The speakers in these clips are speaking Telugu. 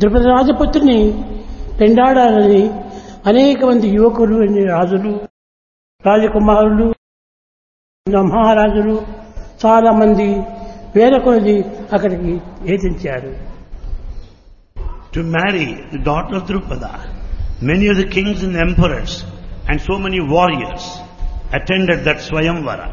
ద్రుపద రాజపుత్రిని పెండాడాలని అనేక మంది యువకులు, రాజులు, రాజకుమారులు, మహారాజులు చాలా మంది వేల కొలది అక్కడికి ఏతించారు. To marry the daughter of Drupada, many of the kings and emperors and so many warriors attended that Swayamvara.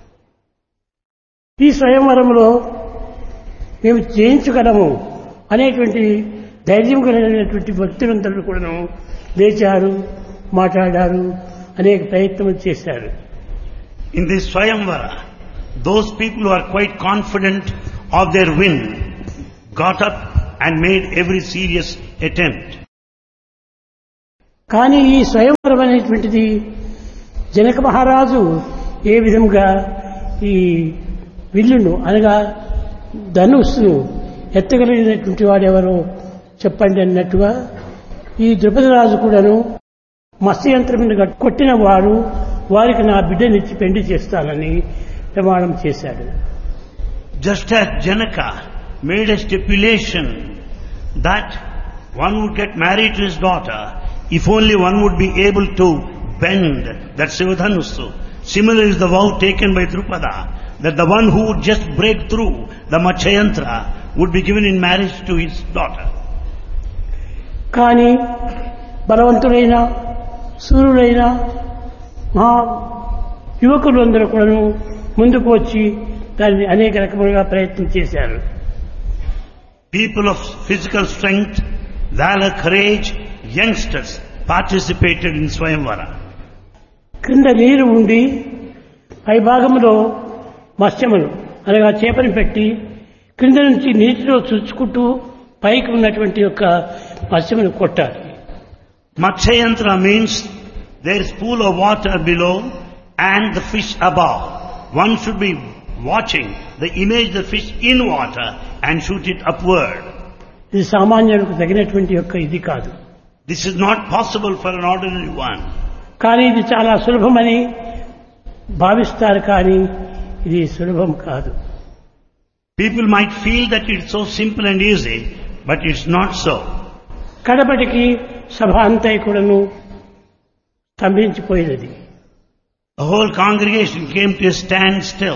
ఈ స్వయంవరంలో మేము జయించగలము అనేటువంటి ధైర్యం కలిగినటువంటి భక్తులందరూ కూడా లేచారు, మాట్లాడారు, అనేక ప్రయత్నం చేశారు. In this Swayamvara, those people who are quite confident of their win got up and made every serious attempt. కానీ ఈ స్వయంవరం అనేటువంటిది జనక మహారాజు ఏ విధంగా ఈ విల్లును అనగా ధనుస్సును ఎత్తగలిగినటువంటి వాడెవరో చెప్పండి అన్నట్టుగా ఈ ద్రుపద రాజు కూడాను మత్స్యయంత్రం మీద కొట్టిన వారు వారికి నా బిడ్డనిచ్చి పెండి చేస్తానని ప్రమాణం చేశాడు. Just as Janaka made a stipulation that one would get married to his daughter if only one would be able to bend that Sivadhanusu. Similar is the vow taken by Drupada that the one who would just break through the Matsyayantra would be given in marriage to his daughter. కానీ బలవంతులైన సూర్యులైన మహా యువకులందరూ కూడా ముందుకు వచ్చి దాన్ని అనేక రకములుగా ప్రయత్నం చేశారు. People of physical strength, valor, courage, youngsters participated in Swayamvara. క్రింద నీరు ఉండి పై భాగంలో మత్స్యములు అనగా చేపని పెట్టి క్రింద నుంచి నీటిలో చుచ్చుకుంటూ పైకి ఉన్నటువంటి యొక్క మత్స్యమును కొట్టాలి. Matsyayantra means there is pool of water below and the fish above. One should be watching the image of the fish in water and shoot it upward. ఇది సామాన్యులకు తగినటువంటి యొక్క ఇది కాదు. This is not possible for an ordinary one. కానీ ఇది చాలా సులభమని భావిస్తారు, కానీ ఇది సులభం కాదు. People might feel that it's so simple and easy, but it's not so. కడపటికి సభ అంతా కూడాను స్తంభించిపోయినది. The whole congregation came to a standstill.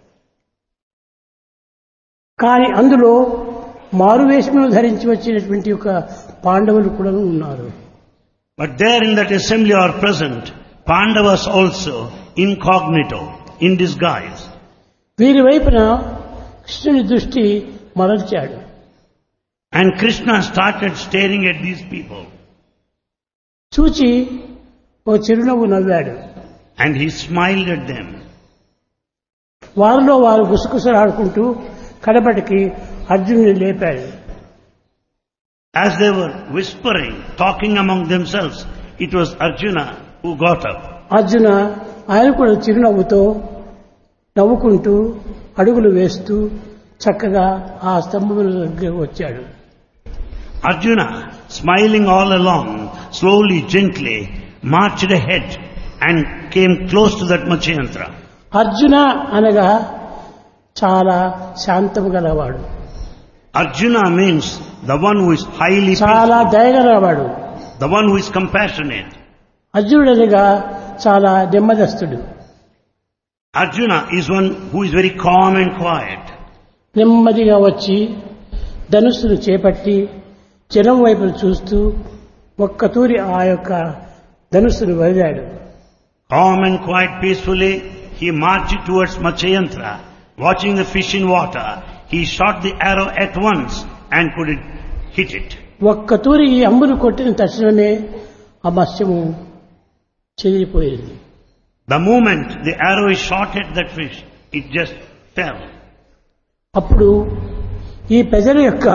కానీ అందులో మారువేషములు ధరించి వచ్చినటువంటి ఒక పాండవులు కూడా ఉన్నారు. But there in that assembly are present Pandavas also, incognito, in disguise. వీరి వైపున కృష్ణుని దృష్టి మరల్చాడు. And Krishna started staring at these people. చూచి ఓ చిరునవ్వు నవ్వాడు. And he smiled at them. వారిలో వారు గుసగుసలాడుకుంటూ కడపటికి అర్జునుని లేపాడు. As they were whispering, talking among themselves, it was Arjuna who got up. Arjuna ఆయన కూడా చిరునవ్వుతో నవ్వుకుంటూ అడుగులు వేస్తూ చక్కగా ఆ స్తంభముల దగ్గరకు వచ్చాడు. Arjuna, smiling all along, slowly, gently, marched ahead and came close to that Matsyayantra. Arjuna అనగా చాలా శాంతము గలవాడు. Arjuna means the one who is highly చాలా peaceful, దయగలవాడు. the one who is compassionate. అర్జునుడు అనగా చాలా నెమ్మదస్తుడు. Arjuna is one who is very calm and quiet. నెమ్మదిగా వచ్చి ధనుస్సును చేపట్టి జనం వైపును చూస్తూ ఒక్కతూరి ఆ యొక్క ధనుస్సును వదిలాడు. Calm and quiet, peacefully, he marched towards Matsyayantra. Watching the fish in water, he shot the arrow at once and could hit it. ఒక్కతూరి ఈ అంబును కొట్టిన తక్షణమే ఆ మత్స్యము చెదిరిపోయింది. The moment the arrow is shot at that fish, it just fell. అప్పుడు ఈ ప్రజల యొక్క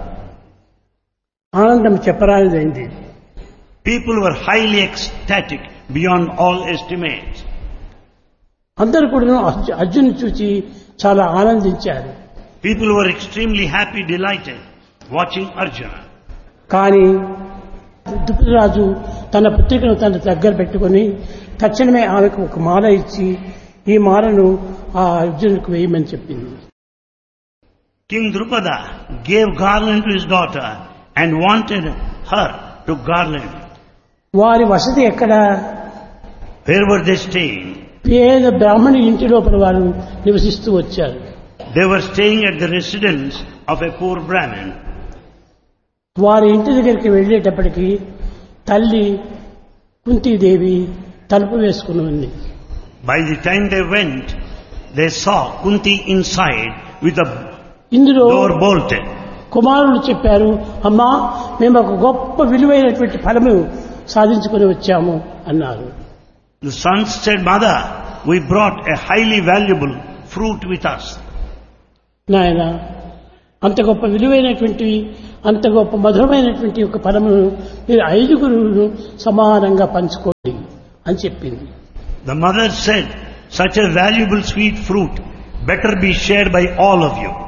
ఆనందం చెప్పరానిదైంది. People were highly ecstatic beyond all estimates. అందరూ కూడా అర్జును చూచి చాలా ఆనందించారు. People were extremely happy, delighted, watching Arjuna. కానీ ద్రుపదరాజు తన పుత్రికను తన దగ్గర పెట్టుకొని తక్షణమే ఆమెకు ఒక మాల ఇచ్చి ఈ మాలను ఆ అర్జునుడికి వేయమని చెప్పింది. King Drupada gave garland to his daughter and wanted her to garland. వారి వసతి ఎక్కడ? Where were they staying? పేద బ్రాహ్మణి ఇంటి లోపల వారు నివసిస్తూ వచ్చారు. They were staying at the residence of a poor Brahmin. వారి ఇంటి దగ్గరికి వెళ్ళేటప్పటికి తల్లి కుంతీదేవి తలుపు వేసుకుని ఉంది. By the time they went, they saw Kunti inside with the ఇందులో door bolted. కుమారుడు చెప్పారు, అమ్మా మేము ఒక గొప్ప విలువైనటువంటి ఫలము సాధించుకుని వచ్చాము అన్నారు. The sons said, Mother, we brought a highly valuable fruit with us. నాయన, అంత గొప్ప విలువైనటువంటి అంత గొప్ప మధురమైనటువంటి ఒక ఫలమును మీరు 5 సమానంగా పంచుకోండి అని చెప్పింది. The mother said, such a valuable sweet fruit better be shared by all of you.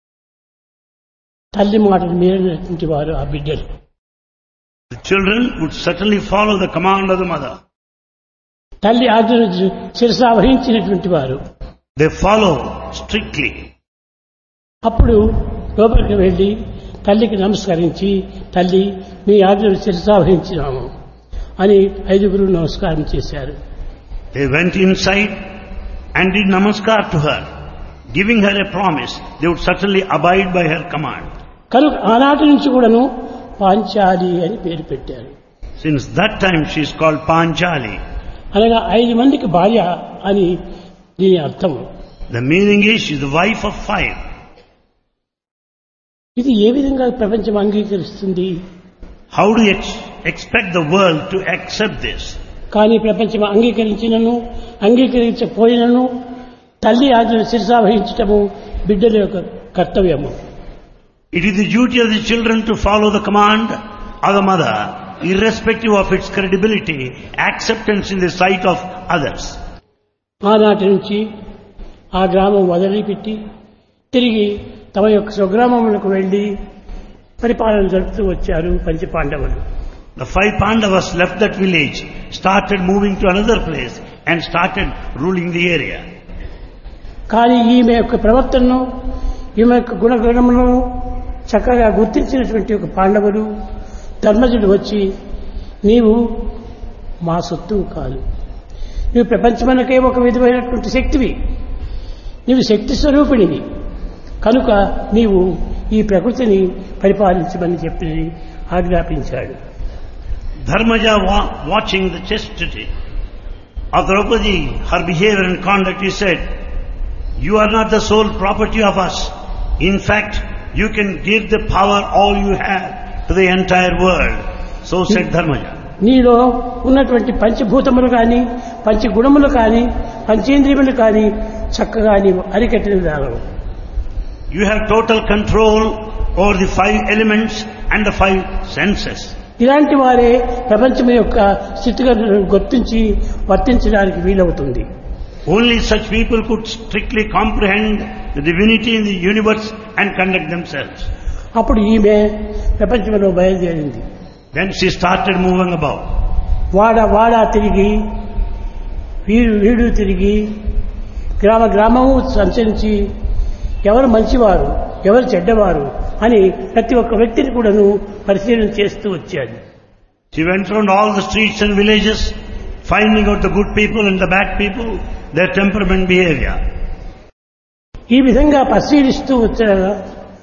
తల్లి మాటలు మీరినటువంటి వారు ఆ బిడ్డలు. The children would certainly follow the command of the mother. తల్లి ఆజ్ఞను శిరసా వహించినటువంటి వారు. They follow strictly. అప్పుడు లోపలికి వెళ్ళి తల్లికి నమస్కరించి, తల్లి మీ ఆజ్ఞను శిరసా వహించినాము అని 5 నమస్కారం చేశారు. They went inside and did namaskar to her, giving her a promise they would certainly abide by her command. కనుక ఆనాటి నుంచి కూడాను పాంచాలి అని పేరు పెట్టారు. Since that time she is called Panchali. అనగా 5 మందికి భార్య అని దీని అర్థం. The meaning is she is the wife of 5. ఇది ఏ విధంగా ప్రపంచం అంగీకరిస్తుంది? How do you expect the world to accept this? కానీ ప్రపంచం అంగీకరించినను అంగీకరించకపోయినను తల్లి ఆజ్ఞను శిరసా వహించటము బిడ్డల యొక్క కర్తవ్యము. It is the duty of the children to follow the command of the mother, irrespective of its credibility, acceptance in the sight of others. ఆనాటి నుంచి ఆ గ్రామం వదిలిపెట్టి తిరిగి తమ యొక్క స్వగ్రామములకు వెళ్లి పరిపాలన జరుపుతూ వచ్చారు పంచపాండవులు. The 5 Pandavas left that village, started moving to another place and started ruling the area. కానీ ఈమె యొక్క ప్రవర్తనను, ఈమె యొక్క గుణగణములను చక్కగా గుర్తించినటువంటి ఒక పాండవులు ధర్మజుడు వచ్చి, నీవు మా సొత్తు కాదు, నీవు ప్రపంచమనకే ఒక విధమైనటువంటి శక్తివి, నీవు శక్తి స్వరూపిణివి, కనుక నీవు ఈ ప్రకృతిని పరిపాలించమని చెప్పి ఆజ్ఞాపించాడు. Dharmaja watching the chastity of Draupadi, her behavior and conduct, he said, you are not the sole property of us. In fact, you can give the power all you have to the entire world. So said Dharmaja. నీలో ఉన్నటువంటి పంచభూతములు కానీ పంచగుణములు కానీ పంచేంద్రియములు కానీ చక్కగా నీవు అరికట్టగలవు. You have total control over the 5 elements and the 5 senses. ఇలాంటి వారే ప్రపంచం యొక్క స్థితిగతులను గుర్తించి వర్తించడానికి వీలవుతుంది. Only such people could strictly comprehend the divinity in the universe and conduct themselves. అప్పుడు ఈమె ప్రపంచంలో బయలుదేరింది. Then she started moving about. వాడా తిరిగి వీడు తిరిగి గ్రామము సంచరించి ఎవరు మంచివారు ఎవరు చెడ్డవారు అని ప్రతి ఒక్క వ్యక్తిని కూడాను పరిశీలన చేస్తూ వచ్చాడు. She went around all the streets and villages, finding out the good people and the bad people, their temperament, behavior. ఈ విధంగా పరిశీలిస్తూ వచ్చారా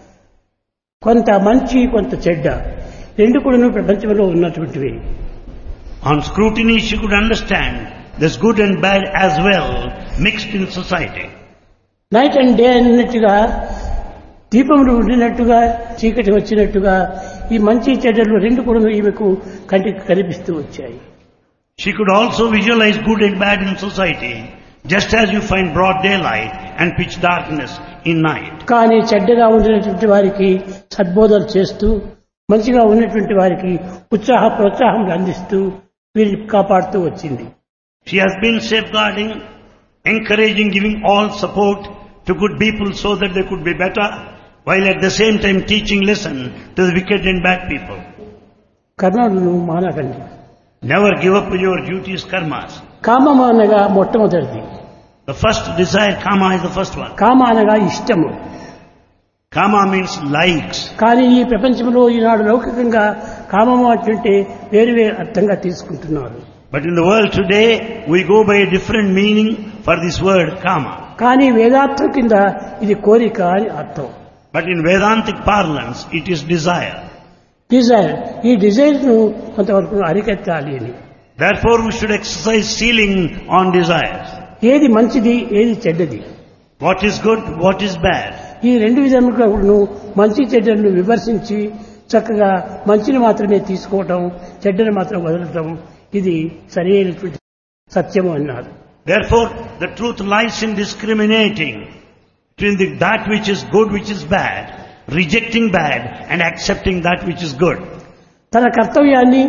కొంత మంచి కొంత చెడ్డ రెండు కూడాను ప్రపంచంలో ఉన్నటువంటివి. On scrutiny she could understand there's good and bad as well mixed in society. Night and day అన్నట్టుగా దీపములు ఉండినట్టుగా చీకటి వచ్చినట్టుగా ఈ మంచి చెడ్డలు రెండు కూడా ఈమెకు కంటికి కనిపిస్తూ వచ్చాయి. She could also visualize good and bad in society, just as you find broad daylight and pitch darkness in night. కానీ చెడ్డగా ఉండినటువంటి వారికి సద్బోధలు చేస్తూ మంచిగా ఉన్నటువంటి వారికి ప్రోత్సాహం అందిస్తూ వీరిని కాపాడుతూ వచ్చింది. She has been safeguarding, encouraging, giving all support to good people so that they could be better, while at the same time teaching lesson to the wicked and bad people. కర్మలను మానకండి. Never give up your duties, karmas. కామము అనగా మొట్టమొదటిది. The first desire, kama, is the first one. కామ అనగా ఇష్టము. Kama means likes. కానీ ఈ ప్రపంచంలో ఈనాడు లౌకికంగా కామము అంటే వేరు వేరు అర్థంగా తీసుకుంటున్నారు. But in the world today, we go by a different meaning for this word kama. కానీ వేదార్థం కింద ఇది కోరిక అని అర్థం. But in Vedantic parlance, it is desire. Dzire, ఈ డిజైర్ ను కొంతవరకు అరికట్టాలి అని. Therefore, we should exercise ceiling on desires. ఏది మంచిది, ఏది చెడ్డది, What is good, what is bad. ఈ రెండు విధములను మంచి చెడ్డలను విమర్శించి చక్కగా మంచిని మాత్రమే తీసుకోవటం, చెడ్డను మాత్రం వదలటం, ఇది సరైనటువంటి సత్యము అన్నారు. Therefore, the truth lies in discriminating between that which is good, which is bad, rejecting bad and accepting that which is good. తన కర్తవ్యాన్ని,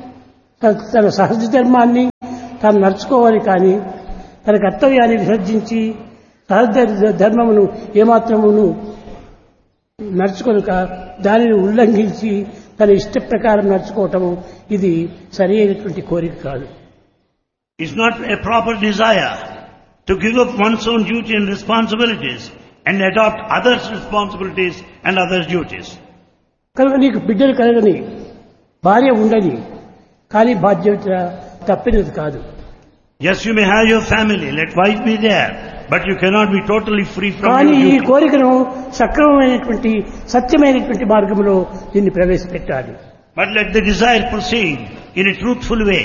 తన సహజ ధర్మాన్ని తాను నడుచుకోవాలి. కానీ తన కర్తవ్యాన్ని విసర్జించి సహజ ధర్మమును ఏమాత్రమును నడుచుకొనక దానిని ఉల్లంఘించి తన ఇష్ట ప్రకారం నడుచుకోవటము, ఇది సరి అయినటువంటి కోరిక కాదు. It's not a proper desire to give up one's own duty and responsibilities and adopt others' responsibilities and others' duties. కనుక నీకు బిడ్డలు కలగని, భార్య ఉండని, కానీ బాధ్యత తప్పినది కాదు. Yes, you may have your family, let wife be there, but you cannot be totally free from కానీ your ఈ duty. కోరికను సక్రమమైనటువంటి సత్యమైనటువంటి మార్గంలో దీన్ని ప్రవేశపెట్టాలి. But let the desire proceed in a truthful way.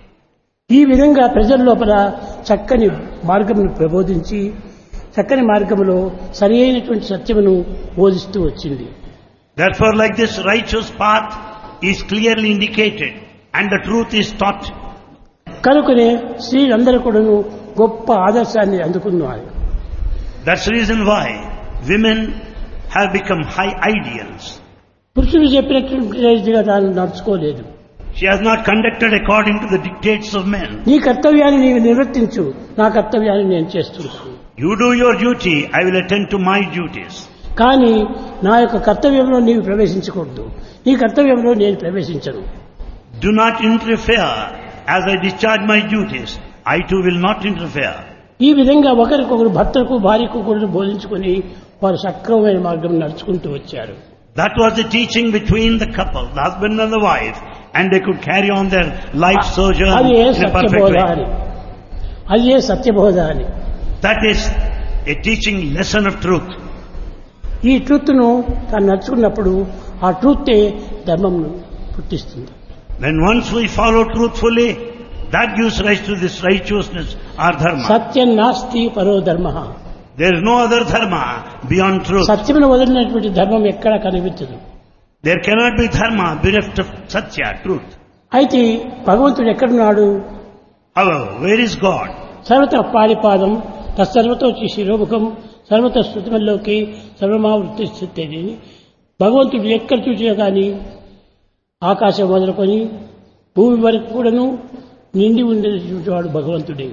ఈ విధంగా ప్రజల లోపల చక్కని మార్గమును ప్రబోధించి చక్కని మార్గములో సరి అయినటువంటి సత్యమును బోధిస్తూ వచ్చింది. Therefore, like this righteous path is clearly indicated and the truth is taught. కనుకనే స్త్రీలందరూ కూడాను గొప్ప ఆదర్శాన్ని అందుకున్నారు. That's the reason why women have become high ideals. పురుషులు చెప్పినటువంటి రీతిగా తాను నడుచుకోలేదు. She has not conducted according to the dictates of men. నీ కర్తవ్యాన్ని నీవు నిర్వర్తించు, నా కర్తవ్యాన్ని నేను చేస్తున్నాను. You do your duty, I will attend to my duties. కానీ నా యొక్క కర్తవ్యంలో నీవు ప్రవేశించకూడదు, నీ కర్తవ్యంలో నేను ప్రవేశించను. Do not interfere as I discharge my duties. I too will not interfere. ఈ విధంగా ఒకరికొకరు భర్తకు భార్యకు కూడా బోధించుకొని వారు సక్రమమైన మార్గం నడుచుకుంటూ వచ్చారు. That was the teaching between the couple, the husband and the wife, and they could carry on their life sojourn అది ఏ in a perfect సత్యబోధ way. అని, అది ఏ సత్యబోధ అని. That is a teaching lesson of truth. ఈ ట్రూత్ను తాను నడుచుకున్నప్పుడు ఆ ట్రూతే ధర్మంను పుట్టిస్తుంది. When once we follow truthfully, that gives rise to this righteousness or dharma. సత్యం నాస్తి పరో ధర్మ. There is no other dharma beyond truth. సత్యమును వదిలినటువంటి ధర్మం ఎక్కడా కనిపించదు. There cannot be dharma bereft of satya, truth. అయితే భగవంతుడు ఎక్కడున్నాడు? However, where is God? సర్వత పాలిపాదం తత్సర్వతో శిరోముఖం సర్వత శృతిమల్లోకి సర్వమావృత్తి స్థితి. భగవంతుడు ఎక్కడ చూసినా కానీ ఆకాశం మొదలుకొని భూమి వరకు కూడాను నిండి ఉండేటువంటి వాడు భగవంతుడే.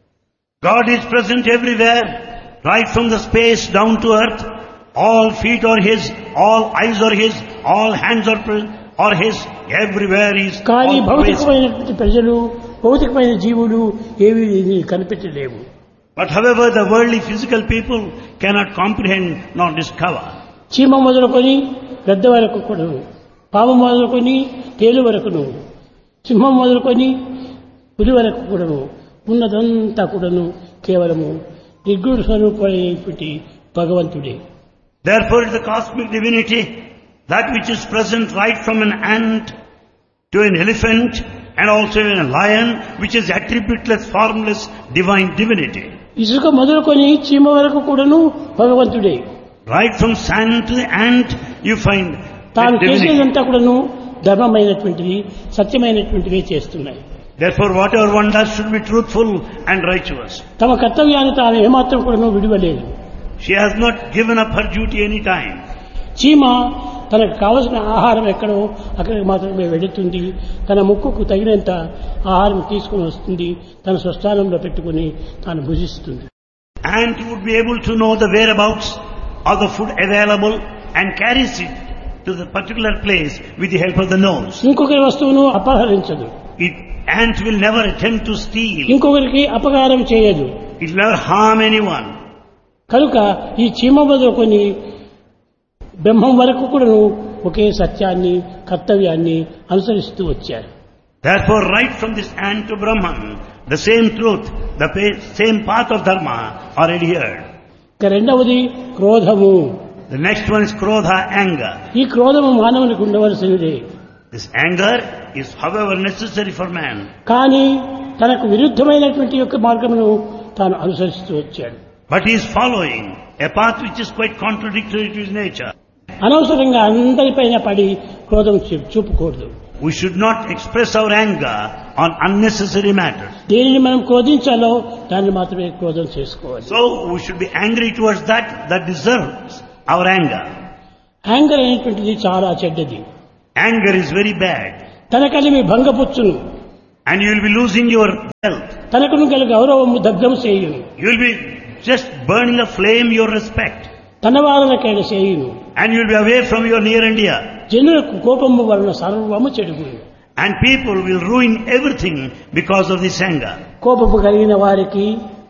God is present everywhere, right from the space down to earth. All feet are His, all eyes are His, all hands are His, everywhere He is. కానీ all present. భౌతికమైనటువంటి ప్రజలు, భౌతికమైన జీవులు ఏవి కనిపెట్టలేవు. But however, the worldly physical people cannot comprehend nor discover. చీమ మొదలుకొని గద్ద వరకు కూడాను, పాము మొదలుకొని తేలు వరకును, సింహం మొదలుకొని పులి వరకు కూడాను ఉన్నదంతా కూడాను కేవలము నిర్గుణ స్వరూపమైనటువంటి భగవంతుడే. Therefore, the cosmic divinity, that which is present right from an ant to an elephant and also in a lion, which is attributeless, formless, divine divinity. ఇసుక మొదలుకొని చీమ వరకు కూడాను భగవంతుడే. Right from sand to the ant, you find తాను that divinity. చేసేదంతా కూడాను ధర్మమైనటువంటివి, సత్యమైనటువంటివే చేస్తున్నాయి. Therefore, whatever one does should be truthful and righteous. తమ కర్తవ్యాన్ని తాను ఏమాత్రం కూడాను విడువలేదు. She has not given up her duty any time. చీమ తనకు కావలసిన ఆహారం ఎక్కడో అక్కడికి మాత్రమే వెళుతుంది. తన ముక్కుకు తగినంత ఆహారం తీసుకుని వస్తుంది, తన స్వస్థానంలో పెట్టుకుని తాను భుజిస్తుంది. Ant would be able to know the whereabouts of the food available and carries it to the particular place with the help of the nose. ఇంకొకరి వస్తువును అపహరించదు, Ant will never attempt to steal. ఇంకొకరికి అపకారం చేయదు. It will never harm anyone. కనుక ఈ చీమ మొదలుకొని బ్రహ్మం వరకు కూడాను ఒకే సత్యాన్ని కర్తవ్యాన్ని అనుసరిస్తూ వచ్చారు. Therefore, right from this ant to Brahman, the same truth, the same path of dharma are adhered. ఇక రెండవది క్రోధము. The next one is krodha, anger. ఈ క్రోధము మానవునికి ఉండవలసినదే. This anger is however necessary for man. కానీ తనకు విరుద్ధమైనటువంటి యొక్క మార్గమును తాను అనుసరిస్తూ వచ్చాడు. But he is following a path which is quite contradictory to his nature. అనవసరంగా అందరిపైన పడి క్రోధం చూపకూడదు. We should not express our anger on unnecessary matters. దేనిని మనం క్రోధించాలో దాన్ని మాత్రమే క్రోధం చేసుకోవాలి. So we should be angry towards that deserves our anger. Anger అనేటువంటిది చాలా చెడ్డది. Anger is very bad. తన కలిమి భంగపుచ్చును. And you will be losing your health. తనకును గల గౌరవము దగ్ధం చేయును. You will be just burning a flame your respect. తన వారలకైన చేయును. And you will be away from your near and dear. జనులకు కోపము వలన సర్వము చెడుగును. And people will ruin everything because of this anger. కోపము కలిగిన వారికి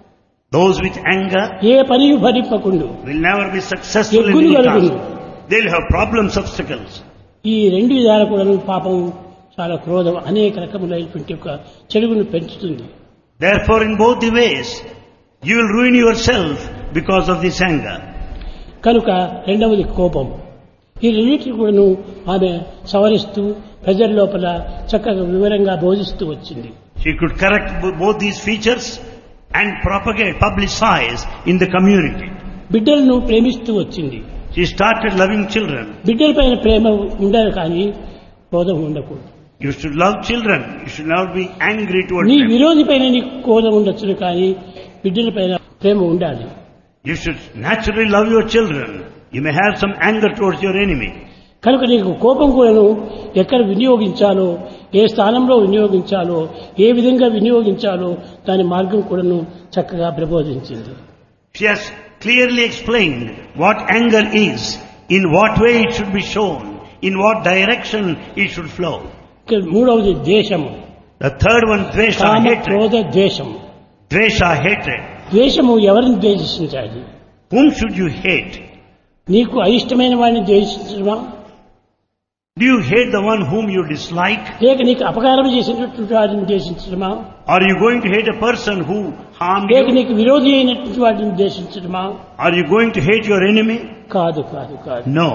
Those with anger A పనియు భరింపకుండు. will never be successful in any task. They will have problems, obstacles. ఈ రెండు విధాల కూడా పాపం చాలా క్రోధం అనేక రకములైనటువంటి ఒక చెడుగును పెంచుతుంది. Therefore, in both the ways, you will ruin yourself because of this anger. కనుక రెండవది కోపం. ఈ రెండింటిని కూడాను ఆమె సవరిస్తూ ప్రజల లోపల చక్కగా వివరంగా బోధిస్తూ వచ్చింది. She could correct both these features and propagate, publicize in the community. బిడ్డలను ప్రేమిస్తూ వచ్చింది. She started loving children. బిడ్డల పైన ప్రేమ ఉండాలి కానీ క్రోధం ఉండకూడదు. You should love children. You should not be angry towards నీ them. విరోధి పైన నీకు క్రోధం ఉండొచ్చును కానీ బిడ్డల పైన ప్రేమ ఉండాలి. You should naturally love your children. You may have some anger towards your enemy. కనుక నీకు కోపం కూడాను ఎక్కడ వినియోగించాలో, ఏ స్థానంలో వినియోగించాలో, ఏ విధంగా వినియోగించాలో దాని మార్గం కూడాను చక్కగా ప్రబోధించింది. She has clearly explained what anger is, in what way it should be shown, in what direction it should flow. ఇక మూడవది ద్వేషము. The third one, dvesha, comma hatred. క్రోధ ద్వేషము. Dvesha, hatred. ద్వేషము ఎవరిని ద్వేషించాలి? Whom should you hate? నీకు అయిష్టమైన వాడిని ద్వేషించడమా, Do you hate the one whom you dislike? లేక నీకు అపకారం చేసినటువంటి వాడిని ద్వేషించడమా, Are you going to hate a person who harmed లేక you? నీకు విరోధి అయినటువంటి వాడిని ద్వేషించడమా? Are you going to hate your enemy? కాదు కాదు కాదు. No.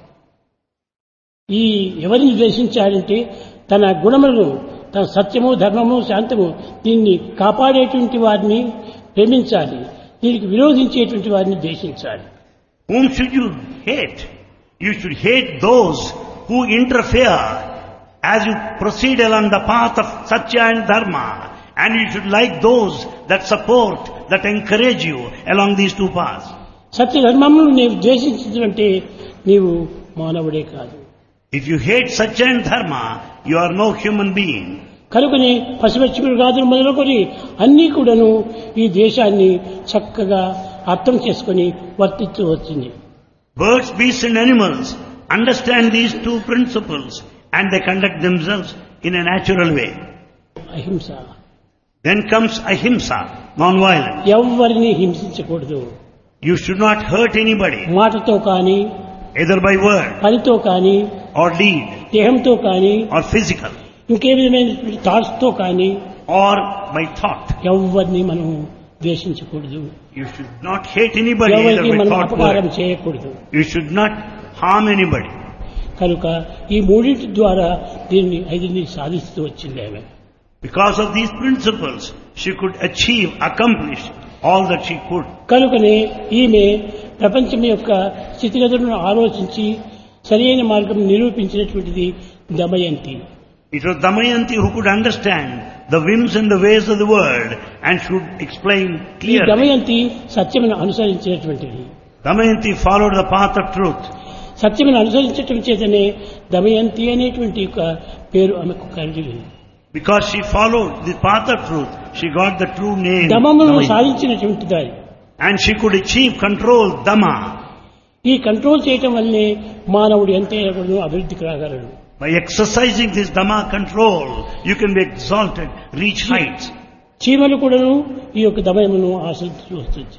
ఈ ఎవరిని ద్వేషించాలంటే తన గుణములను, తన సత్యము, ధర్మము, శాంతము దీన్ని కాపాడేటువంటి వారిని ప్రేమించాలి. దీనికి విరోధించేటువంటి వారిని ద్వేషించాలి. Whom should you hate? You should hate those who interfere as you proceed along the path of Satya and Dharma. And you should like those that support, that encourage you along these two paths. సత్య ధర్మమును నీవు ద్వేషించినట్టే నీవు మానవుడే కాదు. If you hate Satya and Dharma, you are no human being. కనుకని పశుపక్షి మృగాదులు మొదలుకొని అన్నీ కూడాను ఈ దేశాన్ని చక్కగా అర్థం చేసుకొని వర్తిస్తూ వచ్చింది. Birds, beasts and animals understand these two principles and they conduct themselves in a natural way. అహింస. Then comes ahimsa, non-violence. ఎవరిని హింసించకూడదు. You should not hurt anybody, మాటతో కానీ, either by word పనితో కానీ, or deed దేహంతో కానీ, or physical ఇంకే విధమైన థాట్స్ తో కానీ or by thought. ఎవరిని మనం ద్వేషించకూడదు. You should not hate anybody either ఎవరికి by మనం thought or అపకారం word. చేయకూడదు. You should not harm anybody. కనుక ఈ మూడింటి ద్వారా దీన్ని ఐదుని సాధిస్తూ వచ్చింది ఆమె. Because of these principles, she could achieve, accomplish all that she could. కనుకనే ఈమె ప్రపంచం యొక్క స్థితిగతులను ఆలోచించి సరైన మార్గం నిరూపించినటువంటిది Damayanti. It was Damayanti who could understand the whims and the ways of the world and should explain ఈ clearly. దమయంతి సత్యమును అనుసరించినటువంటిది. Damayanti followed the path of truth. సత్యమును అనుసరించటం చేతనే దమయంతి అనేటువంటి ఒక పేరు ఆమెకు కలిగింది. Because she followed the path of truth, she got the true name. దమమును Damayanti. సాధించినటువంటి దారి. And she could achieve control, Dhamma. ఈ కంట్రోల్ చేయటం వల్లనే మానవుడు ఎంతైనా కూడా అభివృద్ధికి రాగలడు. By exercising this Dhamma control, you can be exalted, reach heights. చీమలు కూడాను ఈ యొక్క దమయమును ఆశ్రయించి వస్తుంది.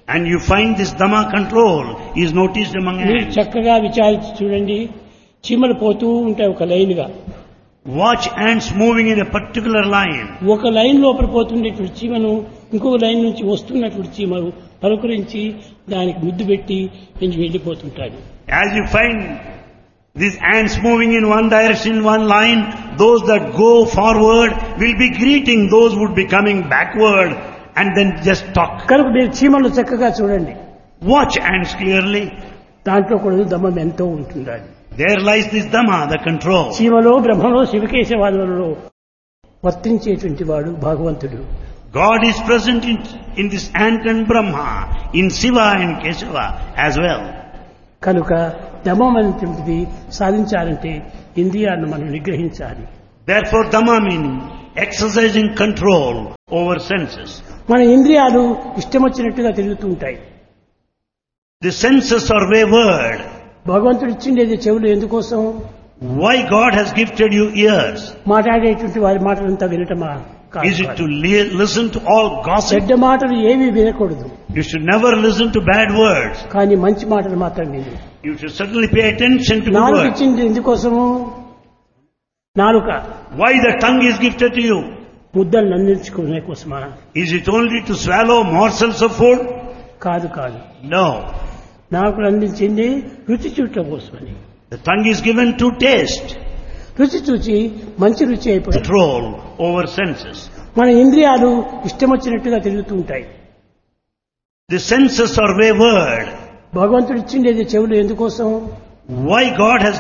And you find this Dhamma control is noticed among మీరు ants. చక్కగా విచారించి చూడండి, చీమలు పోతూ ఉంటాయి ఒక లైన్గా. Watch ants moving in a particular line. ఒక లైన్ లోపల పోతుండేటువంటి చీమను ఇంకొక లైన్ నుంచి వస్తున్నటువంటి చీమలు పలుకరించి దానికి ముద్దు పెట్టి వెళ్ళిపోతుంటాడు. As you find these ants moving in one direction, one line, those that go forward will be greeting those who would be coming backward and then just talk. కనుక మీరు చీమలు చక్కగా చూడండి, Watch ants clearly. దాంట్లో కూడా దమ్మం ఎంతో ఉంటుండాలి. There lies this Dhamma, the control. చీమలో బ్రహ్మలో శివకేశవాదులలో వర్తించేటువంటి వాడు భగవంతుడు. God is present in this ant and Brahma, in Shiva and Kesava as well. కనుక దమం అనేటువంటిది సాధించాలంటే ఇంద్రియాలను మనం నిగ్రహించాలి. Therefore Dhamma meaning exercising control over senses. మన ఇంద్రియాలు ఇష్టం వచ్చినట్టుగా తిరుగుతూ ఉంటాయి. The senses are wayward. భగవంతుడు ఇచ్చిండేది చెవులు ఎందుకోసం? Why God has gifted you ears? మాట్లాడేటువంటి వారి మాటలంతా వినటమా? కాదు. Is it to listen to all gossip? చెడ్డ మాటలు ఏమీ వినకూడదు, You should never listen to bad words. కానీ మంచి మాటలు మాత్రం విను. You should certainly pay attention to good నాలుక words. ఇచ్చింది ఎందుకోసము? నాలుక Why the tongue is gifted to you? ముద్దలు అందించుకునే కోసమా? Is it only to swallow morsels of food? కాదు కాదు. No. నాలుకలు అందించింది రుచి చూడటం కోసమని. The tongue is given to taste, రుచి చూచి మంచి రుచి అయిపోయింది. control over senses. మన ఇంద్రియాలు ఇష్టం వచ్చినట్టుగా తిరుగుతూ ఉంటాయి. The senses are wayward. భగవంతుడు ఇచ్చిండేది చెవులు ఎందుకోసం? Why God has